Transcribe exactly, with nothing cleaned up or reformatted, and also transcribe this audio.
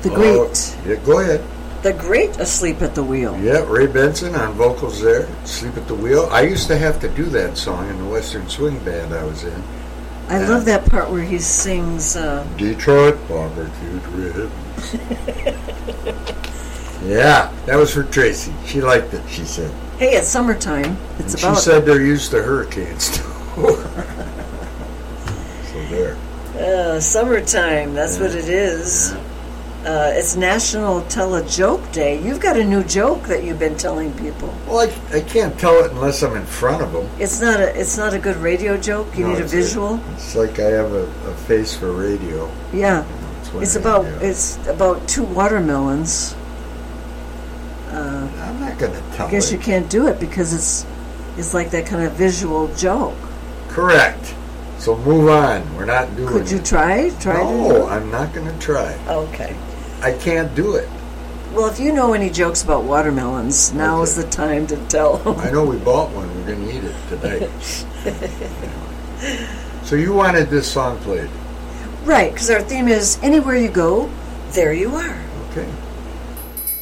The great. Oh, yeah, go ahead. The great Asleep at the Wheel. Yeah, Ray Benson on vocals there. Sleep at the Wheel. I used to have to do that song in the Western Swing Band I was in. I and love that part where he sings... Uh, Detroit barbecued ribs. Yeah, that was for Tracy. She liked it, she said. Hey, it's summertime. It's and about... She said they're used to hurricanes, too. So there. Uh, summertime, that's Yeah. what it is. Yeah. Uh, it's National Tell a Joke Day. You've got a new joke that you've been telling people. Well, I, I can't tell it unless I'm in front of them. It's not a it's not a good radio joke. You No, need a it's visual. A, it's like I have a, a face for radio. Yeah, That's what it's I about do. it's about two watermelons. Uh, I'm not going to tell I guess it. you can't do it because it's it's like that kind of visual joke. Correct. So move on. We're not doing Could you it. try? Try. No, to I'm not going to try. Okay. I can't do it. Well, if you know any jokes about watermelons, now Okay. is the time to tell them. I know we bought one. We're going to eat it tonight. So you wanted this song played. Right, because our theme is anywhere you go, there you are. Okay.